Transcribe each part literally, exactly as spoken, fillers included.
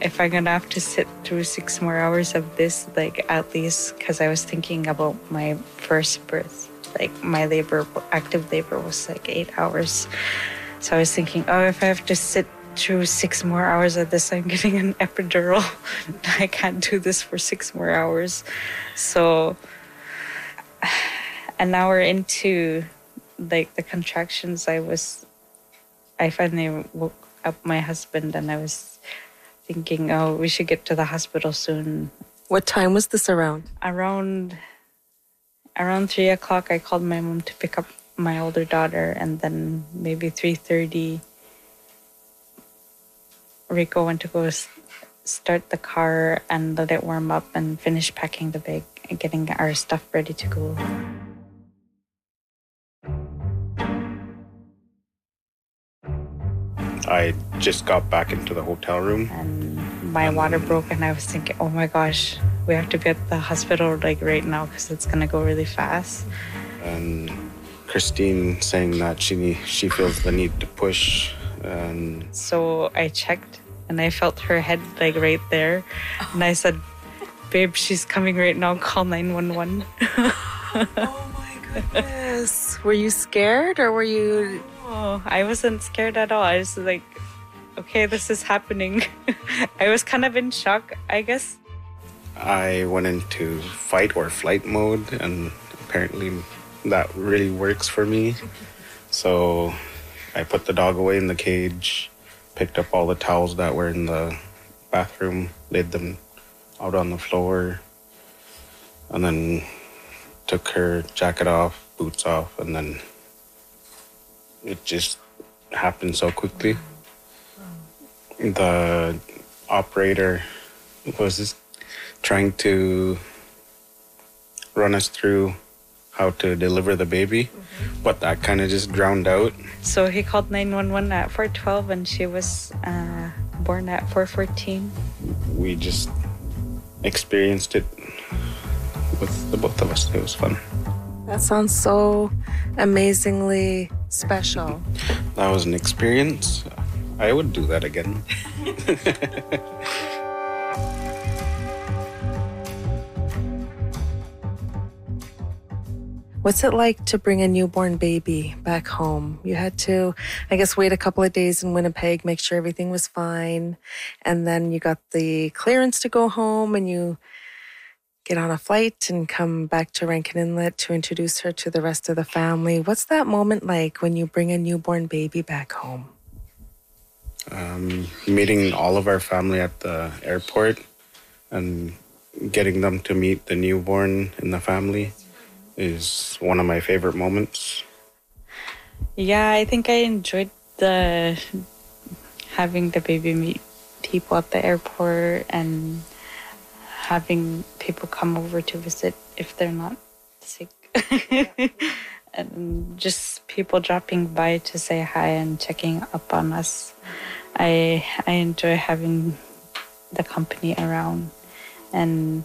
if I'm gonna have to sit through six more hours of this, like at least, because I was thinking about my first birth. Like my labor, active labor was like eight hours. So I was thinking, oh, if I have to sit through six more hours of this, I'm getting an epidural. I can't do this for six more hours. So, an hour into like the contractions, I was, I finally woke up my husband and I was thinking, oh, we should get to the hospital soon. What time was this around? Around, around three o'clock, I called my mom to pick up my older daughter, and then maybe three thirty, Rico went to go s- start the car and let it warm up and finish packing the bag and getting our stuff ready to go. I just got back into the hotel room. And my water broke and I was thinking, oh my gosh, we have to be at the hospital like right now because it's going to go really fast. And Christine saying that she she feels the need to push. And so I checked and I felt her head like right there. And I said, babe, she's coming right now. Call nine one one. Oh my goodness. Were you scared or were you... Oh, I wasn't scared at all. I was like, okay, this is happening. I was kind of in shock, I guess. I went into fight or flight mode, and apparently that really works for me. So I put the dog away in the cage, picked up all the towels that were in the bathroom, laid them out on the floor, and then took her jacket off, boots off, and then it just happened so quickly. The operator was just trying to run us through how to deliver the baby, mm-hmm. but that kind of just drowned out. So he called nine one one at four twelve and she was uh, born at four fourteen. We just experienced it with the both of us. It was fun. That sounds so amazingly special. That was an experience. I would do that again. What's it like to bring a newborn baby back home? You had to, I guess, wait a couple of days in Winnipeg, make sure everything was fine. And then you got the clearance to go home and you get on a flight and come back to Rankin Inlet to introduce her to the rest of the family. What's that moment like when you bring a newborn baby back home? Um, meeting all of our family at the airport and getting them to meet the newborn in the family is one of my favorite moments. Yeah, I think I enjoyed the having the baby meet people at the airport and having people come over to visit if they're not sick. And just people dropping by to say hi and checking up on us. I I enjoy having the company around, and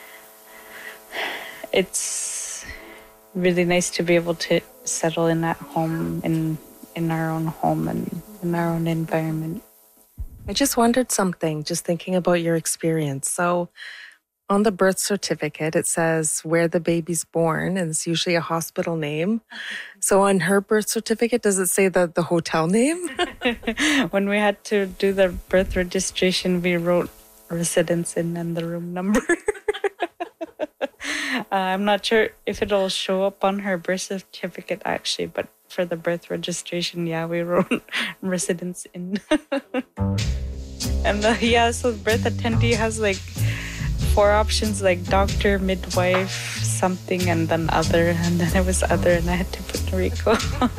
it's really nice to be able to settle in at home, in in our own home and in our own environment. I just wondered something, just thinking about your experience. So on the birth certificate, it says where the baby's born, and it's usually a hospital name. So on her birth certificate, does it say the, the hotel name? When we had to do the birth registration, we wrote residence in and the room number. uh, I'm not sure if it'll show up on her birth certificate, actually, but for the birth registration, yeah, we wrote residence in. And the, yeah, so the birth attendee has like four options, like doctor, midwife, something, and then other, and then it was other, and I had to put Rico.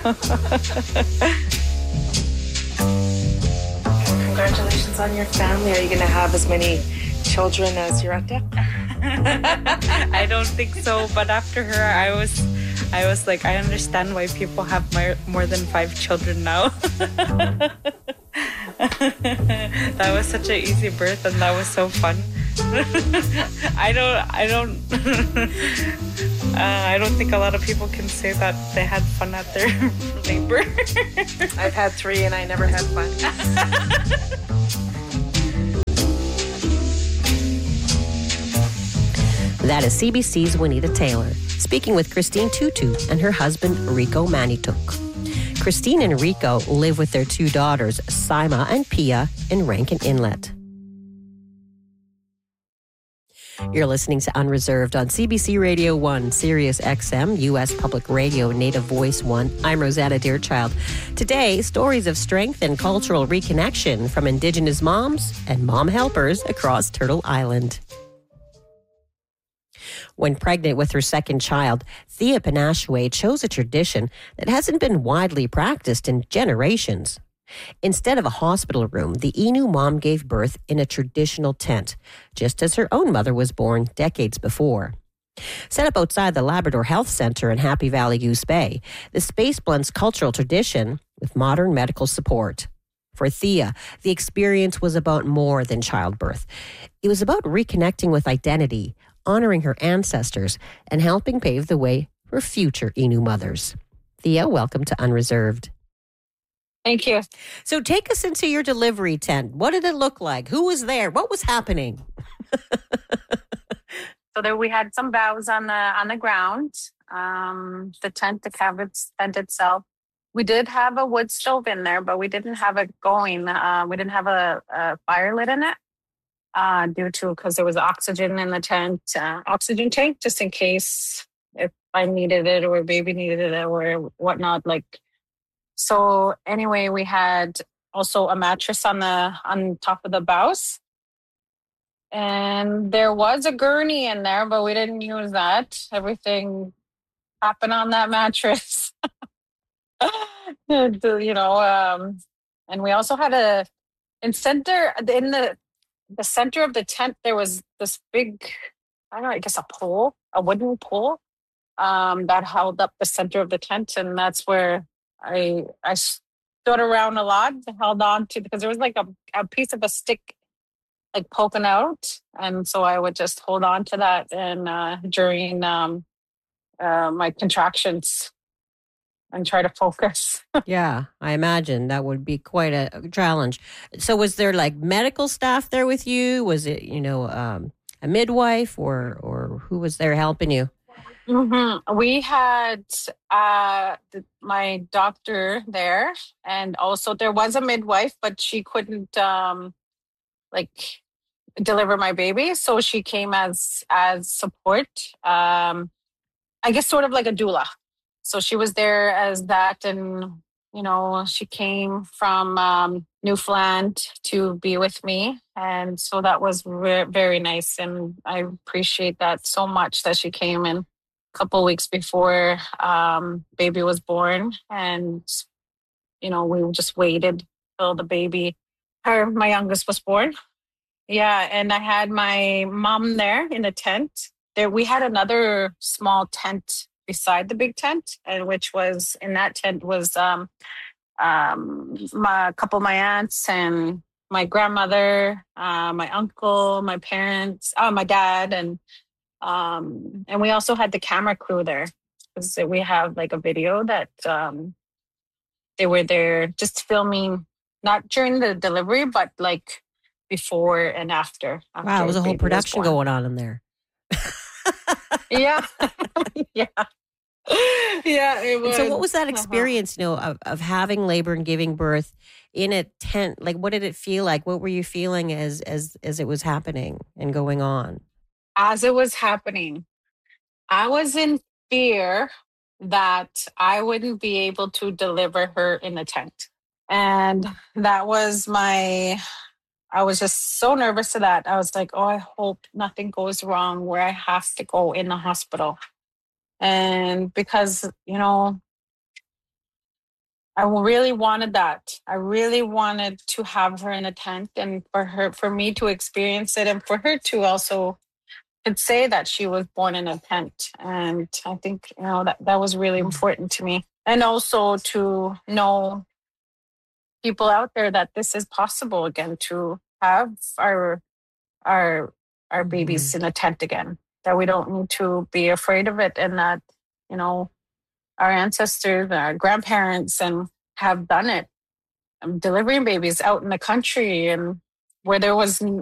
Congratulations on your family. Are you going to have as many children as your ate? I don't think so, but after her, I was, I was like, I understand why people have my, more than five children now. That was such an easy birth, and that was so fun. I don't, I don't, uh, I don't think a lot of people can say that they had fun at their labor. I've had three and I never had fun. That is C B C's Juanita Taylor, speaking with Christine Tutu and her husband, Rico Manituk. Christine and Rico live with their two daughters, Saima and Pia, in Rankin Inlet. You're listening to Unreserved on C B C Radio one, Sirius X M, U S Public Radio, Native Voice one. I'm Rosanna Deerchild. Today, stories of strength and cultural reconnection from Indigenous moms and mom helpers across Turtle Island. When pregnant with her second child, Thea Panashwe chose a tradition that hasn't been widely practiced in generations. Instead of a hospital room, the Innu mom gave birth in a traditional tent, just as her own mother was born decades before. Set up outside the Labrador Health Centre in Happy Valley Goose Bay, the space blends cultural tradition with modern medical support. For Thea, the experience was about more than childbirth. It was about reconnecting with identity, honoring her ancestors, and helping pave the way for future Innu mothers. Thea, welcome to Unreserved. Thank you. So take us into your delivery tent. What did it look like? Who was there? What was happening? So there we had some boughs on the on the ground. Um, the tent, the cabin tent itself. We did have a wood stove in there, but we didn't have it going. Uh, we didn't have a, a fire lit in it uh, due to because there was oxygen in the tent, uh, oxygen tank, just in case if I needed it or baby needed it or whatnot. Like so. Anyway, we had also a mattress on the on top of the boughs. And there was a gurney in there, but we didn't use that. Everything happened on that mattress. you know, um, and we also had a in center in the the center of the tent. There was this big, I don't know, I guess a pole, a wooden pole, um, that held up the center of the tent, and that's where I I stood around a lot, held on to because there was like a, a piece of a stick like poking out, and so I would just hold on to that and uh, during um, uh, my contractions and try to focus. Yeah, I imagine that would be quite a challenge. So was there like medical staff there with you? Was it, you know, um, a midwife or or who was there helping you? Mm-hmm. We had uh, the, my doctor there, and also there was a midwife, but she couldn't um, like deliver my baby, so she came as as support. Um, I guess sort of like a doula. So she was there as that, and you know, she came from um, Newfoundland to be with me, and so that was re- very nice, and I appreciate that so much that she came in a couple weeks before um, baby was born, and you know, we just waited till the baby, her my youngest was born. Yeah, and I had my mom there in the tent. There, we had another small tent beside the big tent, and which was in that tent was um, um, my a couple of my aunts and my grandmother, uh, my uncle, my parents, oh, my dad, and um, and we also had the camera crew there because we have like a video that um, they were there just filming, not during the delivery, but like before and after. after Wow, it was a whole baby production was born. going on in there. Yeah. yeah. Yeah, it And was. so what was that Uh-huh. experience, you know, of, of having labor and giving birth in a tent? Like, what did it feel like? What were you feeling as as as it was happening and going on? As it was happening, I was in fear that I wouldn't be able to deliver her in the tent. And that was my, I was just so nervous to that. I was like, oh, I hope nothing goes wrong where I have to go in the hospital. And because, you know, I really wanted that. I really wanted to have her in a tent and for her, for me to experience it and for her to also could say that she was born in a tent. And I think, you know, that, that was really important to me. And also to know people out there that this is possible again, to have our our our babies Mhm. in a tent again, that we don't need to be afraid of it, and that, you know, our ancestors, our grandparents, and have done it, um, delivering babies out in the country and where there was n-